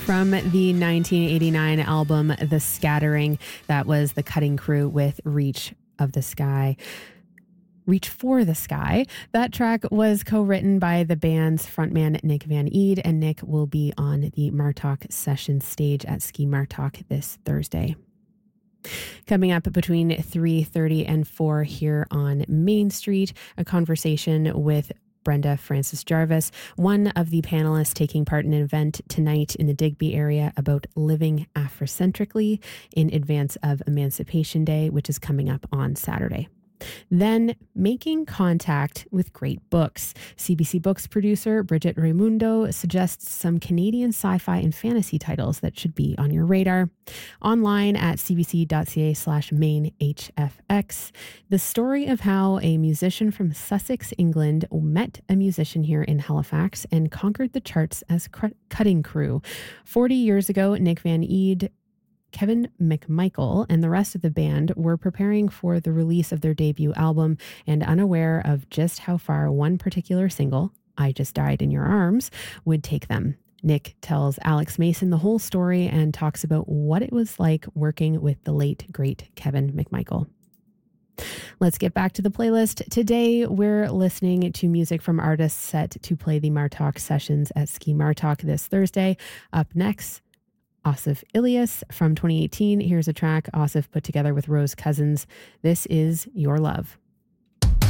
From the 1989 album The Scattering, that was The Cutting Crew with Reach for the Sky. That track was co-written by the band's frontman Nick Van Eed, and Nick will be on the Martok session stage at Ski Martok this Thursday. Coming up between 3:30 and 4 here on Main Street, a conversation with Brenda Francis Jarvis, one of the panelists taking part in an event tonight in the Digby area about living Afrocentrically in advance of Emancipation Day, which is coming up on Saturday. Then making contact with great books. CBC Books producer Bridget Raimundo suggests some Canadian sci-fi and fantasy titles that should be on your radar. Online at cbc.ca/mainhfx, the story of how a musician from Sussex, England met a musician here in Halifax and conquered the charts as Cutting Crew. 40 years ago, Nick Van Eed, Kevin McMichael, and the rest of the band were preparing for the release of their debut album and unaware of just how far one particular single, I Just Died in Your Arms, would take them. Nick tells Alex Mason the whole story and talks about what it was like working with the late, great Kevin McMichael. Let's get back to the playlist. Today, we're listening to music from artists set to play the Martok sessions at Ski Martok this Thursday. Up next, Asif Ilyas from 2018. Here's a track Asif put together with Rose Cousins. This is Your Love.